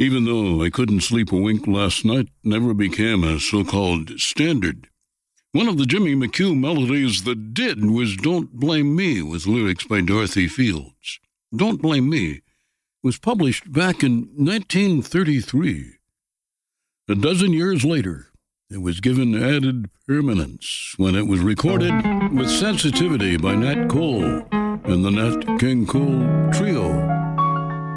Even though I couldn't sleep a wink last night, never became a so-called standard. One of the Jimmy McHugh melodies that did was Don't Blame Me, with lyrics by Dorothy Fields. Don't Blame Me was published back in 1933. A dozen years later, it was given added permanence when it was recorded with Sensitivity by Nat Cole and the Nat King Cole Trio.